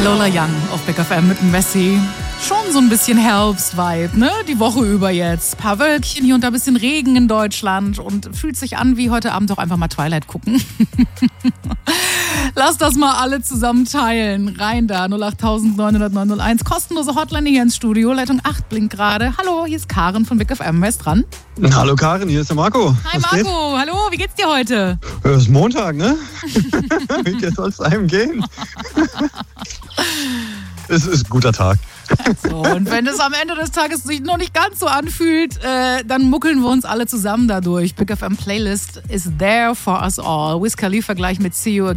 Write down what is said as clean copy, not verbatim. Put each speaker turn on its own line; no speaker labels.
Lola Young auf Big FM mit Messi. Schon so ein bisschen Herbst-Vibe, ne? Die Woche über jetzt. Paar Wölkchen, hier und da ein bisschen Regen in Deutschland und fühlt sich an wie heute Abend auch einfach mal Twilight gucken. Lass das mal alle zusammen teilen. Rein da, 08000 900 901. Kostenlose Hotline hier ins Studio. Leitung 8 blinkt gerade. Hallo, hier ist Karen von Big FM. Wer ist dran?
Hallo Karen, hier ist der Marco.
Hi Marco, hallo, wie geht's dir heute?
Es ist Montag, ne? Wie soll es einem gehen? Es ist ein guter Tag.
So, und wenn es am Ende des Tages sich noch nicht ganz so anfühlt, dann muckeln wir uns alle zusammen dadurch. Big FM Playlist is there for us all. Wiz Khalifa gleich mit See You